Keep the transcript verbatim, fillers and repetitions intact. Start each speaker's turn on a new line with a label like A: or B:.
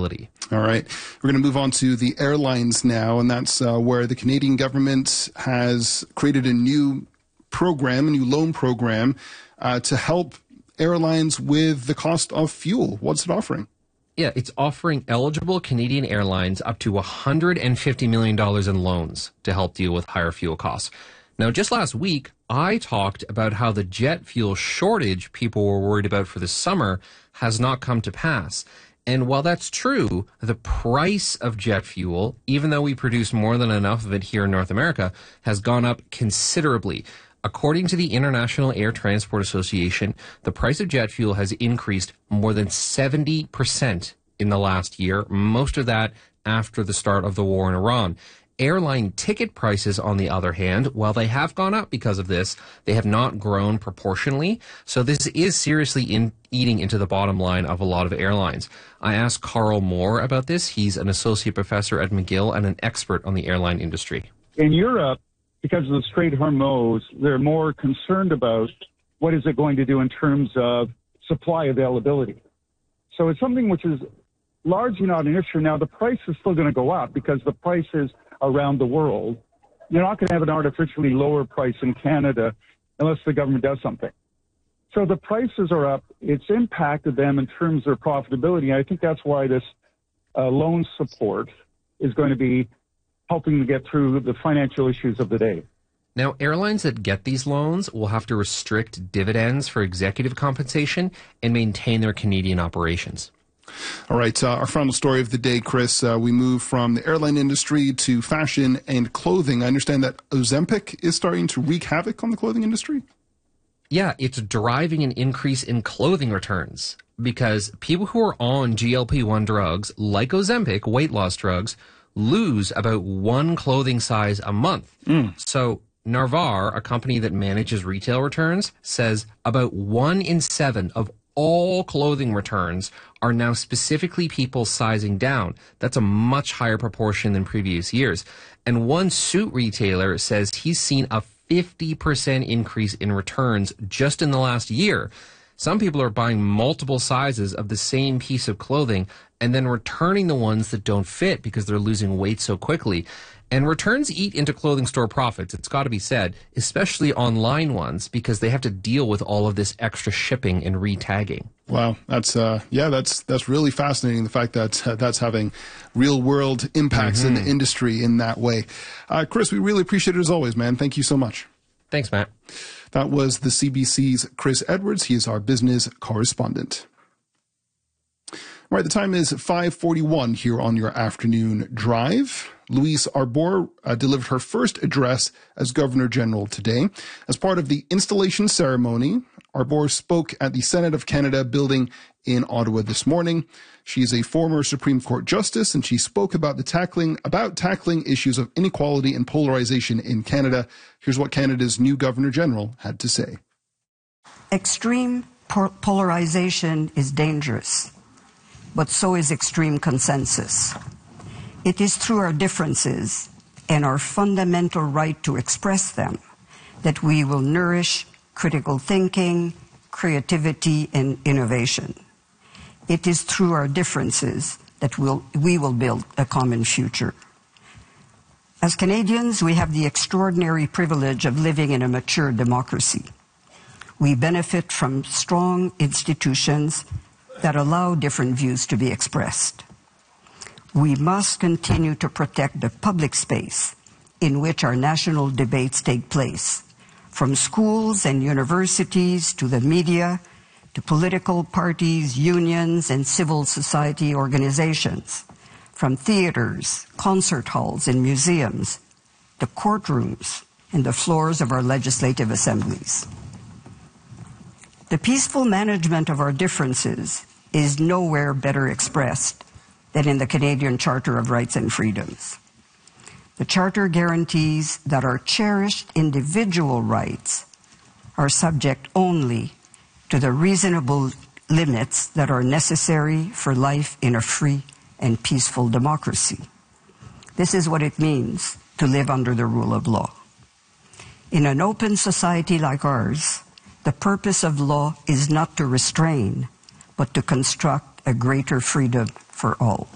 A: affordability.
B: All right. We're going to move on to the airlines now, and that's uh, where the Canadian government has created a new program, a new loan program, uh, to help airlines with the cost of fuel. What's it offering?
A: Yeah, it's offering eligible Canadian airlines up to one hundred fifty million dollars in loans to help deal with higher fuel costs. Now, just last week, I talked about how the jet fuel shortage people were worried about for the summer has not come to pass. And while that's true, the price of jet fuel, even though we produce more than enough of it here in North America, has gone up considerably. According to the International Air Transport Association, the price of jet fuel has increased more than seventy percent in the last year, most of that after the start of the war in Iran. Airline ticket prices, on the other hand, while they have gone up because of this, they have not grown proportionally. So this is seriously in, eating into the bottom line of a lot of airlines. I asked Carl Moore about this. He's an associate professor at McGill and an expert on the airline industry.
C: In Europe, because of the Strait of Hormuz, they're more concerned about what is it going to do in terms of supply availability. So it's something which is largely not an issue. Now, the price is still going to go up because the prices around the world, you're not going to have an artificially lower price in Canada unless the government does something. So the prices are up. It's impacted them in terms of their profitability. I think that's why this uh, loan support is going to be helping to get through the financial issues of the day.
A: Now, airlines that get these loans will have to restrict dividends for executive compensation and maintain their Canadian operations.
B: All right, uh, our final story of the day, Chris. Uh, we move from the airline industry to fashion and clothing. I understand that Ozempic is starting to wreak havoc on the clothing industry.
A: Yeah, it's driving an increase in clothing returns because people who are on G L P one drugs, like Ozempic, weight loss drugs, lose about one clothing size a month. Mm. So Narvar, a company that manages retail returns, says about one in seven of all clothing returns are now specifically people sizing down. That's a much higher proportion than previous years. And one suit retailer says he's seen a fifty percent increase in returns just in the last year. Some people are buying multiple sizes of the same piece of clothing and then returning the ones that don't fit because they're losing weight so quickly. And returns eat into clothing store profits, it's got to be said, especially online ones, because they have to deal with all of this extra shipping and re-tagging.
B: Wow, that's uh, yeah, that's that's really fascinating. The fact that uh, that's having real-world impacts mm-hmm. in the industry in that way. Uh, Chris, we really appreciate it as always, man. Thank you so much.
A: Thanks, Matt.
B: That was the C B C's Chris Edwards. He is our business correspondent. All right, the time is five forty-one here on your afternoon drive. Louise Arbour uh, delivered her first address as Governor General today. As part of the installation ceremony, Arbour spoke at the Senate of Canada building in Ottawa this morning. She is a former Supreme Court justice, and she spoke about the tackling about tackling issues of inequality and polarization in Canada. Here's what Canada's new Governor General had to say.
D: Extreme po- polarization is dangerous, but so is extreme consensus. It is through our differences and our fundamental right to express them that we will nourish critical thinking, creativity, and innovation. It is through our differences that we'll, we will build a common future. As Canadians, we have the extraordinary privilege of living in a mature democracy. We benefit from strong institutions that allow different views to be expressed. We must continue to protect the public space in which our national debates take place, from schools and universities to the media, to political parties, unions, and civil society organizations, from theaters, concert halls, and museums, to courtrooms and the floors of our legislative assemblies. The peaceful management of our differences is nowhere better expressed than in the Canadian Charter of Rights and Freedoms. The Charter guarantees that our cherished individual rights are subject only to the reasonable limits that are necessary for life in a free and peaceful democracy. This is what it means to live under the rule of law. In an open society like ours, the purpose of law is not to restrain, but to construct a greater freedom for all.